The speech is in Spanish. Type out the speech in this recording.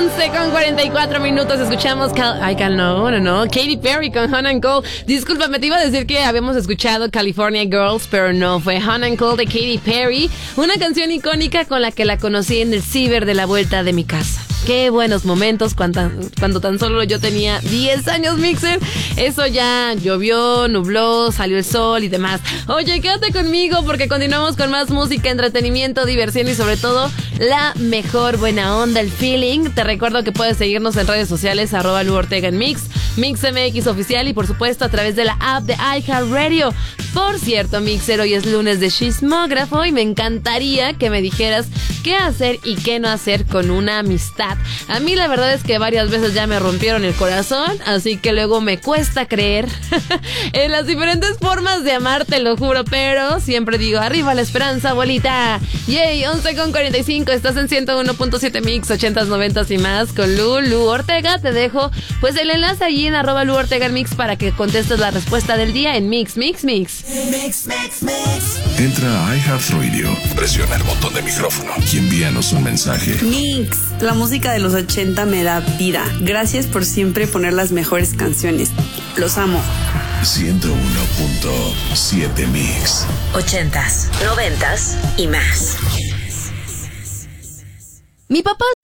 11:44 escuchamos Katy Perry con Hannah and Cole. Discúlpame, te iba a decir que habíamos escuchado California Girls, pero no, fue Hannah and Cole de Katy Perry, una canción icónica con la que la conocí en el ciber de la vuelta de mi casa. Qué buenos momentos cuando tan solo yo tenía 10 años, Mixer. Eso ya llovió, nubló, salió el sol y demás. Oye, quédate conmigo porque continuamos con más música, entretenimiento, diversión y sobre todo la mejor buena onda, el feeling. Te recuerdo que puedes seguirnos en redes sociales, @Lu Ortega en Mix, MixMX Oficial y por supuesto a través de la app de iHeartRadio. Por cierto, Mixer, hoy es lunes de Chismógrafo y me encantaría que me dijeras qué hacer y qué no hacer con una amistad. A mí la verdad es que varias veces ya me rompieron el corazón, así que luego me cuesta creer en las diferentes formas de amar, te lo juro, pero siempre digo, arriba la esperanza, abuelita. Yay, 11:45, estás en 101.7 Mix, 80s, 90s y más con Lu Ortega. Te dejo pues el enlace allí en @Lu Ortega en Mix para que contestes la respuesta del día en Mix. Entra a iHeartRadio, presiona el botón de micrófono y envíanos un mensaje. Mix, la música de los 80 me da vida. Gracias por siempre poner las mejores canciones. Los amo. 101.7 Mix. 80s, 90s y más. Mi papá